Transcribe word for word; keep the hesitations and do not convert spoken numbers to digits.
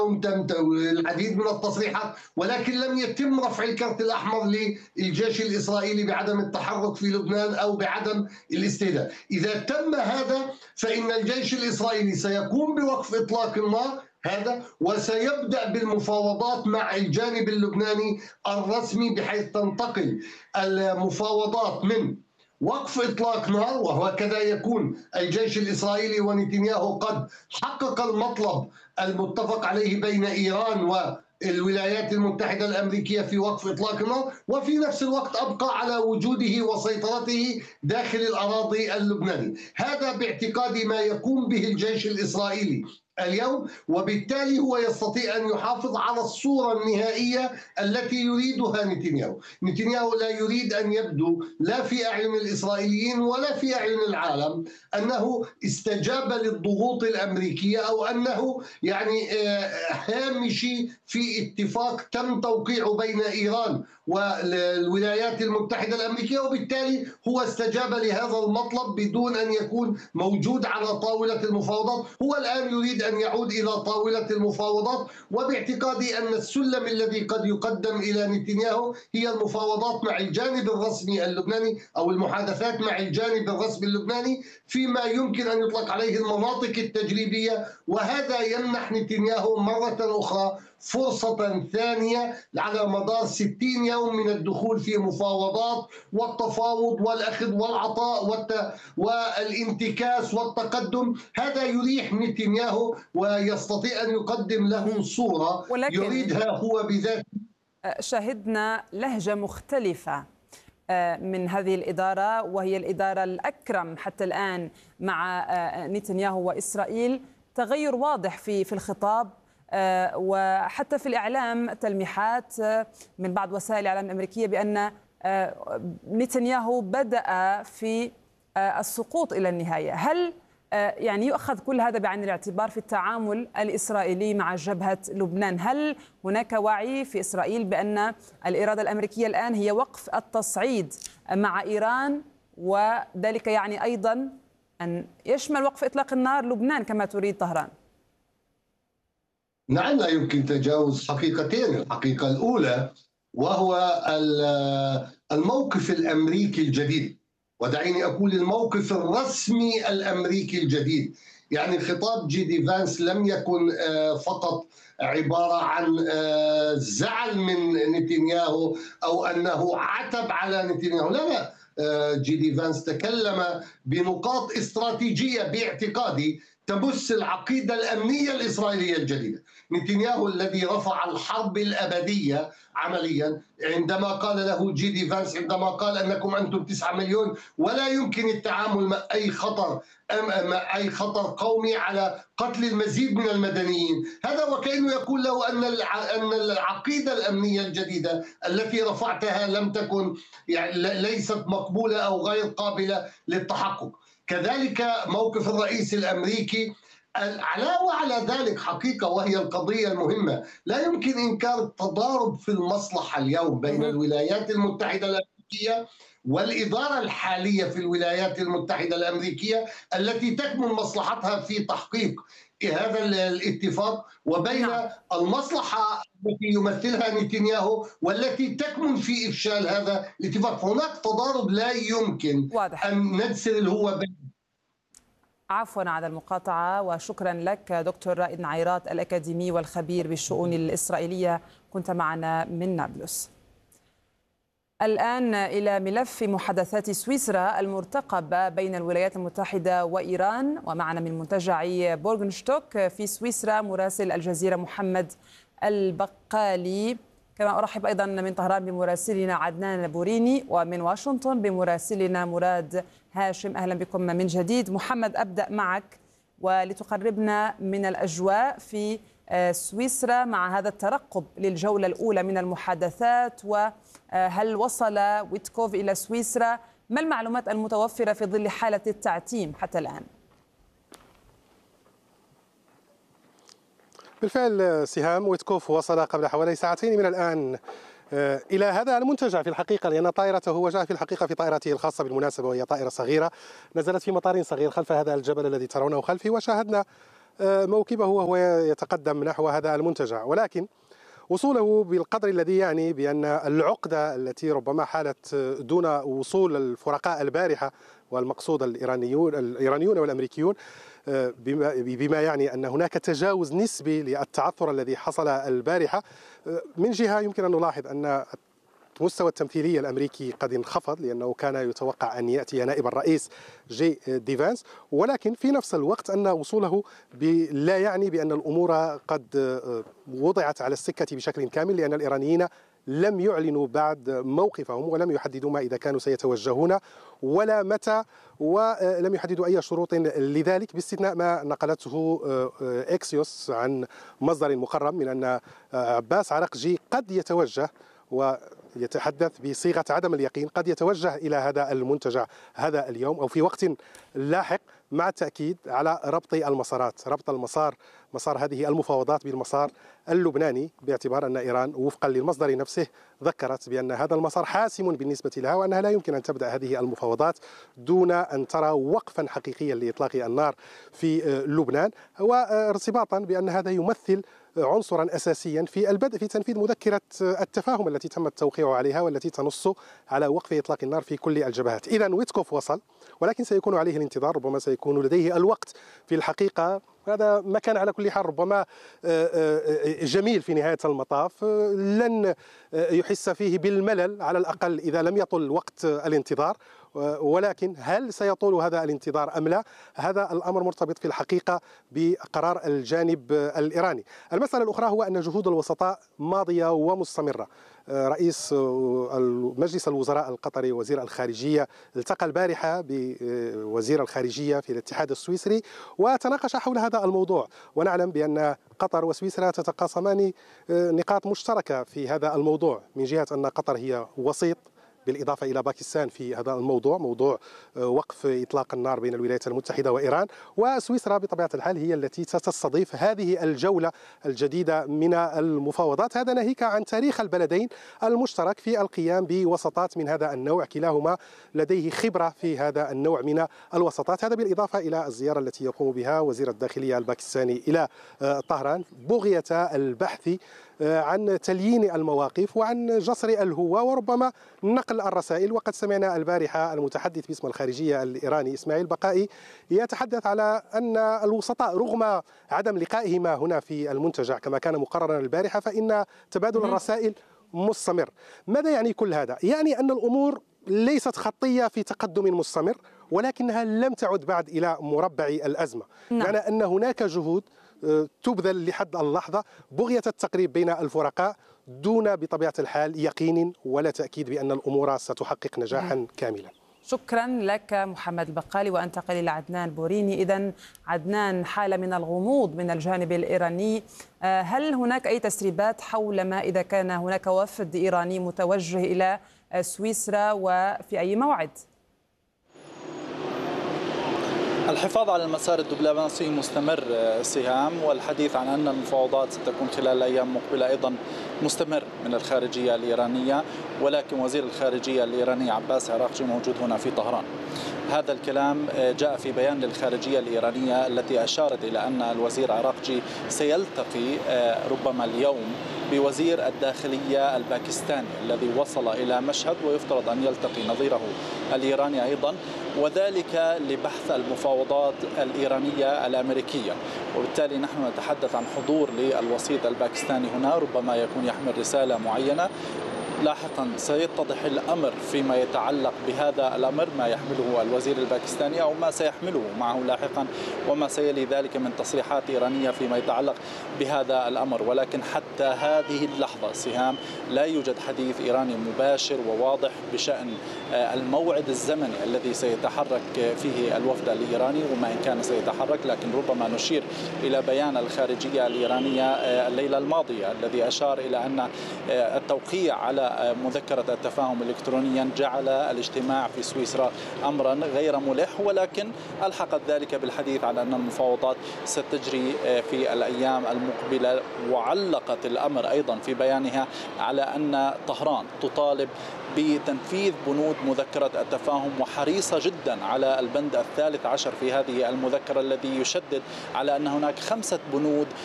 العديد من التصريحات، ولكن لم يتم رفع الكرت الأحمر للجيش الإسرائيلي بعدم التحرك في لبنان أو بعدم الاستهداف. إذا تم هذا فإن الجيش الإسرائيلي سيقوم بوقف إطلاق النار هذا، وسيبدأ بالمفاوضات مع الجانب اللبناني الرسمي، بحيث تنتقل المفاوضات من وقف إطلاق نار، وهكذا يكون الجيش الإسرائيلي ونتنياهو قد حقق المطلب المتفق عليه بين إيران والولايات المتحدة الأمريكية في وقف إطلاق النار، وفي نفس الوقت أبقى على وجوده وسيطرته داخل الأراضي اللبنانية. هذا باعتقادي ما يقوم به الجيش الإسرائيلي اليوم، وبالتالي هو يستطيع أن يحافظ على الصورة النهائية التي يريدها نتنياهو. نتنياهو لا يريد أن يبدو لا في أعين الإسرائيليين ولا في أعين العالم أنه استجاب للضغوط الأمريكية، أو أنه يعني هامشي في اتفاق تم توقيعه بين إيران والولايات المتحدة الأمريكية، وبالتالي هو استجاب لهذا المطلب بدون أن يكون موجود على طاولة المفاوضات. هو الآن يريد أن يعود إلى طاولة المفاوضات، وباعتقادي أن السلم الذي قد يقدم إلى نتنياهو هي المفاوضات مع الجانب الرسمي اللبناني أو المحادثات مع الجانب الرسمي اللبناني فيما يمكن أن يطلق عليه المناطق التجريبية، وهذا يمنح نتنياهو مرة أخرى فرصة ثانية على مدار ستين يوم من الدخول في مفاوضات والتفاوض والأخذ والعطاء والت... والانتكاس والتقدم. هذا يريح نتنياهو ويستطيع أن يقدم له صورة يريدها هو بذاته. شهدنا لهجة مختلفة من هذه الإدارة، وهي الإدارة الأكرم حتى الآن مع نتنياهو وإسرائيل. تغير واضح في في الخطاب، وحتى في الإعلام تلميحات من بعض وسائل الإعلام الأمريكية بأن نتنياهو بدأ في السقوط إلى النهاية. هل يعني يؤخذ كل هذا بعين الاعتبار في التعامل الإسرائيلي مع جبهة لبنان؟ هل هناك وعي في إسرائيل بأن الإرادة الأمريكية الآن هي وقف التصعيد مع إيران، وذلك يعني أيضا أن يشمل وقف إطلاق النار لبنان كما تريد طهران؟ نعم، لا يمكن تجاوز حقيقتين. الحقيقة الأولى وهو الموقف الأمريكي الجديد، ودعيني أقول الموقف الرسمي الأمريكي الجديد. يعني خطاب جي دي فانس لم يكن فقط عبارة عن زعل من نتنياهو أو أنه عتب على نتنياهو، لا لا، جي دي فانس تكلم بنقاط استراتيجية باعتقادي تمس العقيدة الأمنية الإسرائيلية الجديدة. نتنياهو الذي رفع الحرب الأبدية عمليا عندما قال له جي دي فانس، عندما قال أنكم أنتم تسعة مليون ولا يمكن التعامل مع أي خطر مع أي خطر قومي على قتل المزيد من المدنيين. هذا وكأنه يقول له أن أن العقيدة الأمنية الجديدة التي رفعتها لم تكن يعني ليست مقبولة أو غير قابلة للتحقق. كذلك موقف الرئيس الأمريكي. علاوة على ذلك حقيقة، وهي القضية المهمة، لا يمكن إنكار التضارب في المصلحة اليوم بين الولايات المتحدة الأمريكية والإدارة الحالية في الولايات المتحدة الأمريكية التي تكمن مصلحتها في تحقيق هذا الاتفاق، وبين المصلحة التي يمثلها نتنياهو والتي تكمن في إفشال هذا الاتفاق. فهناك تضارب لا يمكن واضح أن نجسر هو بين. عفوا على المقاطعة، وشكرا لك دكتور رائد نعيرات الأكاديمي والخبير بالشؤون الإسرائيلية، كنت معنا من نابلس. الآن إلى ملف محادثات سويسرا المرتقبة بين الولايات المتحدة وإيران، ومعنا من منتجع بورغنشتوك في سويسرا مراسل الجزيرة محمد البقالي، كما أرحب أيضا من طهران بمراسلنا عدنان بوريني، ومن واشنطن بمراسلنا مراد هاشم. أهلا بكم من جديد. محمد، أبدأ معك ولتقربنا من الأجواء في سويسرا مع هذا الترقب للجولة الأولى من المحادثات، وهل وصل ويتكوف إلى سويسرا؟ ما المعلومات المتوفرة في ظل حالة التعتيم حتى الآن؟ بالفعل سهام، ويتكوف وصل قبل حوالي ساعتين من الآن إلى هذا المنتجع في الحقيقة، لأن طائرته هو جاء في الحقيقة في طائرته الخاصة بالمناسبة، وهي طائرة صغيرة نزلت في مطار صغير خلف هذا الجبل الذي ترونه خلفي، وشاهدنا موكبه وهو يتقدم نحو هذا المنتجع، ولكن وصوله بالقدر الذي يعني بأن العقدة التي ربما حالت دون وصول الفرقاء البارحة، والمقصود الإيرانيون الإيرانيون والأمريكيون، بما, بما يعني أن هناك تجاوز نسبي للتعثر الذي حصل البارحة. من جهة يمكن أن نلاحظ أن مستوى التمثيلية الأمريكي قد انخفض، لأنه كان يتوقع أن يأتي نائب الرئيس جي دي فانس، ولكن في نفس الوقت أن وصوله لا يعني بأن الأمور قد وضعت على السكة بشكل كامل، لأن الإيرانيين لم يعلنوا بعد موقفهم ولم يحددوا ما إذا كانوا سيتوجهون ولا متى، ولم يحددوا أي شروط لذلك، باستثناء ما نقلته إكسيوس عن مصدر مقرب من أن عباس عراقجي قد يتوجه، ويتحدث بصيغة عدم اليقين، قد يتوجه إلى هذا المنتجع هذا اليوم أو في وقت لاحق، مع التأكيد على ربط المسارات، ربط المسار مسار هذه المفاوضات بالمسار اللبناني، باعتبار أن إيران وفقا للمصدر نفسه ذكرت بأن هذا المسار حاسم بالنسبة لها، وأنها لا يمكن أن تبدأ هذه المفاوضات دون أن ترى وقفا حقيقيا لإطلاق النار في لبنان، وارتباطا بأن هذا يمثل عنصرا أساسيا في البدء في تنفيذ مذكرة التفاهم التي تم التوقيع عليها، والتي تنص على وقف إطلاق النار في كل الجبهات. إذا ويتكوف وصل، ولكن سيكون عليه الانتظار، ربما سيكون لديه الوقت في الحقيقة. هذا ما كان على كل حال ربما جميل في نهاية المطاف، لن يحس فيه بالملل على الأقل إذا لم يطل وقت الانتظار، ولكن هل سيطول هذا الانتظار أم لا؟ هذا الأمر مرتبط في الحقيقة بقرار الجانب الإيراني. المسألة الأخرى هو أن جهود الوسطاء ماضية ومستمرة. رئيس مجلس الوزراء القطري وزير الخارجية التقى البارحة بوزير الخارجية في الاتحاد السويسري وتناقش حول هذا الموضوع، ونعلم بأن قطر وسويسرا تتقاسمان نقاط مشتركة في هذا الموضوع، من جهة أن قطر هي وسيط بالإضافة إلى باكستان في هذا الموضوع، موضوع وقف إطلاق النار بين الولايات المتحدة وإيران، وسويسرا بطبيعة الحال هي التي ستستضيف هذه الجولة الجديدة من المفاوضات، هذا ناهيك عن تاريخ البلدين المشترك في القيام بوسطات من هذا النوع، كلاهما لديه خبرة في هذا النوع من الوسطات، هذا بالإضافة إلى الزيارة التي يقوم بها وزير الداخلية الباكستاني إلى طهران بغية البحث عن تليين المواقف وعن جسر الهوة وربما نقل الرسائل. وقد سمعنا البارحة المتحدث باسم الخارجية الإيراني إسماعيل بقائي يتحدث على أن الوسطاء رغم عدم لقائهما هنا في المنتجع كما كان مقررا البارحة، فإن تبادل الرسائل مستمر. ماذا يعني كل هذا؟ يعني أن الأمور ليست خطية في تقدم مستمر، ولكنها لم تعد بعد إلى مربع الأزمة. نعم. معنى أن هناك جهود تبذل لحد اللحظة بغية التقريب بين الفرقاء دون بطبيعة الحال يقين ولا تأكيد بأن الأمور ستحقق نجاحا كاملا. شكرا لك محمد البقالي. وأنتقل إلى عدنان بوريني. إذن عدنان، حالة من الغموض من الجانب الإيراني، هل هناك أي تسريبات حول ما إذا كان هناك وفد إيراني متوجه إلى سويسرا وفي أي موعد؟ الحفاظ على المسار الدبلوماسي مستمر سهام، والحديث عن أن المفاوضات ستكون خلال الأيام المقبلة أيضا مستمر من الخارجية الإيرانية، ولكن وزير الخارجية الإيراني عباس عراقجي موجود هنا في طهران. هذا الكلام جاء في بيان للخارجية الإيرانية التي أشارت إلى أن الوزير عراقجي سيلتقي ربما اليوم بوزير الداخلية الباكستاني الذي وصل إلى مشهد، ويفترض أن يلتقي نظيره الإيراني أيضا، وذلك لبحث المفاوضات الإيرانية الأمريكية. وبالتالي نحن نتحدث عن حضور للوسيط الباكستاني هنا، ربما يكون يحمل رسالة معينة. لاحقا سيتضح الأمر فيما يتعلق بهذا الأمر، ما يحمله الوزير الباكستاني أو ما سيحمله معه لاحقا، وما سيلي ذلك من تصريحات إيرانية فيما يتعلق بهذا الأمر. ولكن حتى هذه اللحظة سهام لا يوجد حديث إيراني مباشر وواضح بشأن الموعد الزمني الذي سيتحرك فيه الوفد الإيراني، وما إن كان سيتحرك، لكن ربما نشير إلى بيان الخارجية الإيرانية الليلة الماضية الذي أشار إلى أن التوقيع على مذكرة التفاهم إلكترونيا جعل الاجتماع في سويسرا أمرا غير ملح، ولكن ألحقت ذلك بالحديث على أن المفاوضات ستجري في الأيام المقبلة، وعلقت الأمر أيضا في بيانها على أن طهران تطالب بتنفيذ بنود مذكرة التفاهم وحريصة جدا على البند الثالث عشر في هذه المذكرة الذي يشدد على أن هناك خمسة بنود